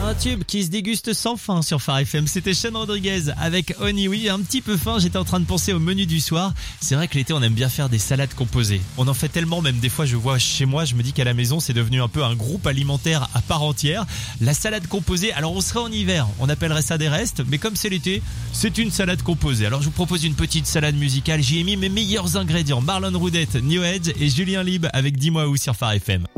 Un tube qui se déguste sans fin sur Phare FM. C'était Sean Rodriguez avec Honey. Oui, un petit peu faim. J'étais en train de penser au menu du soir. C'est vrai que l'été, on aime bien faire des salades composées. On en fait tellement, même des fois, je vois chez moi, je me dis qu'à la maison, c'est devenu un peu un groupe alimentaire à part entière. La salade composée. Alors, on serait en hiver. On appellerait ça des restes. Mais comme c'est l'été, c'est une salade composée. Alors, je vous propose une petite salade musicale. J'y ai mis mes meilleurs ingrédients. Marlon Roudette, New Age et Julien Lib avec Dis-moi où sur Phare FM.